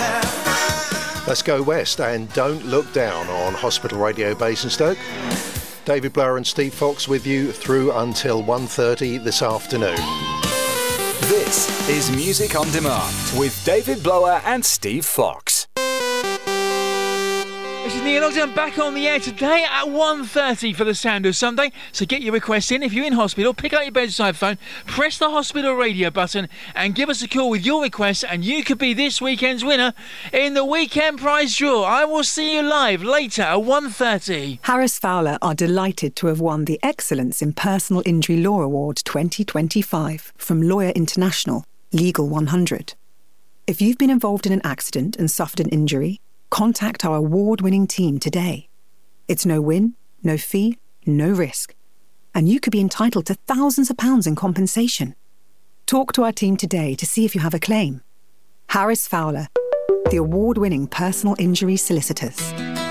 Let's go west and don't look down on Hospital Radio Basingstoke. David Blower and Steve Fox with you through until 1:30 this afternoon. This is Music on Demand with David Blower and Steve Fox. This is Neil Ogden back on the air today at 1:30 for the Sound of Sunday. So get your requests in. If you're in hospital, pick up your bedside phone, press the hospital radio button and give us a call with your requests, and you could be this weekend's winner in the weekend prize draw. I will see you live later at 1:30. Harris Fowler are delighted to have won the Excellence in Personal Injury Law Award 2025 from Lawyer International, Legal 100. If you've been involved in an accident and suffered an injury, contact our award-winning team today. It's no win, no fee, no risk. And you could be entitled to thousands of pounds in compensation. Talk to our team today to see if you have a claim. Harris Fowler, the award-winning personal injury solicitors.